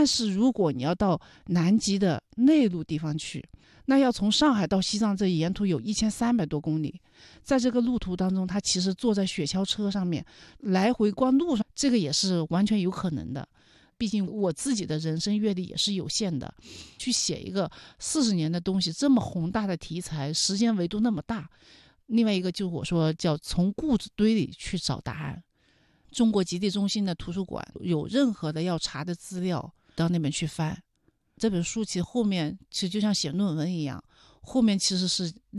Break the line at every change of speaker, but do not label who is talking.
但是如果你要到南极的内陆地方去，那要从上海到西藏，这沿途有1300多公里，在这个路途当中，他其实坐在雪橇车上面来回光路上，这个也是完全有可能的。毕竟我自己的人生阅历也是有限的，去写一个40年的东西，这么宏大的题材，时间维度那么大。另外一个就我说叫从故纸堆里去找答案。中国极地中心的图书馆有任何的要查的资料，到那边去翻。这本书其实后面其实就像写论文一样，后面其实是